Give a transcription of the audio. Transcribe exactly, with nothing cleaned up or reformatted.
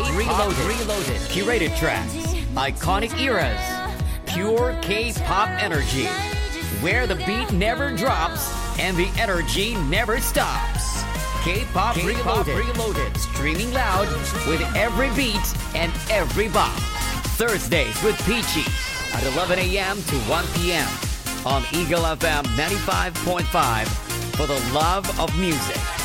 K-pop Reloaded. Reloaded. Curated tracks. Iconic eras. Pure K-pop energy. Where the beat never drops and the energy never stops. K-pop, K-pop Reloaded. Reloaded. Streaming loud with every beat and every bop. Thursdays with Peachy at eleven a.m. to one p.m. on Eagle F M ninety-five point five for the love of music.